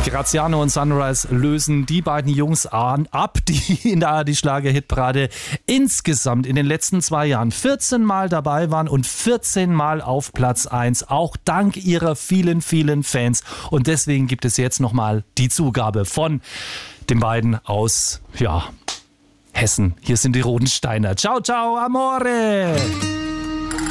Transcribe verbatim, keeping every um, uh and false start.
Graziano und Sunrise lösen die beiden Jungs an, ab, die in der A R D-Schlager-Hitparade insgesamt in den letzten zwei Jahren vierzehn Mal dabei waren und vierzehn Mal auf Platz eins, auch dank ihrer vielen, vielen Fans. Und deswegen gibt es jetzt nochmal die Zugabe von den beiden aus, ja, Hessen. Hier sind die Rodensteiner. Ciao, ciao, amore!